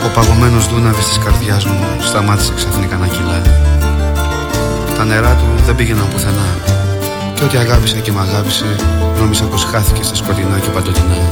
Ο παγωμένος δούναβης της καρδιάς μου σταμάτησε ξαφνικά να κυλά. Τα νερά του δεν πήγαιναν πουθενά. Και ό,τι αγάπησε και μ' αγάπησε νόμιζα πως χάθηκε στα σκοτεινά και παντοτινά.